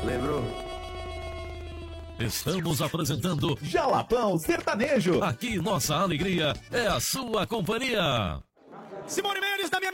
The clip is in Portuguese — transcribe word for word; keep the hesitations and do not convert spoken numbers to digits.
Lembrou? Estamos apresentando Jalapão Sertanejo. Aqui nossa alegria é a sua companhia. Simone Mendes, da minha